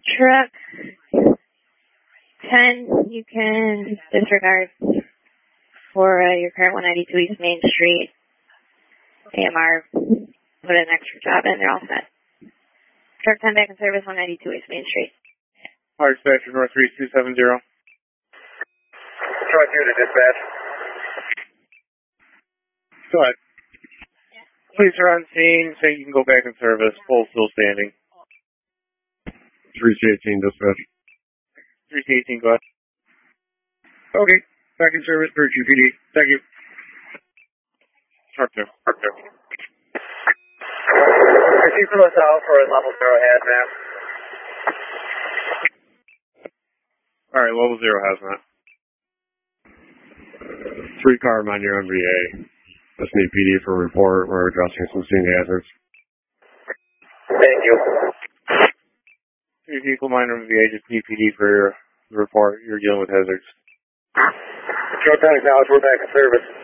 Truck 10, you can disregard for your current 192 East Main Street. AMR put an extra job in, they're all set. Truck 10 back in service, 192 East Main Street. Hard dispatcher, North 3270. Truck here to dispatch. Go ahead. Police are on scene, saying you can go back in service. Pole's still standing. 318 dispatch. 318, go ahead. Okay, back in service for GPD. Thank you. Truck 2. Proceed from the south for a level 0 hazmat. Alright, level 0 hazmat. 3-car on your MVA. Just need PD for a report. We're addressing some scene hazards. Thank you. 3 vehicle minor MVA, just need PD for your report. You're dealing with hazards. Truck 10 acknowledged, we're back in service.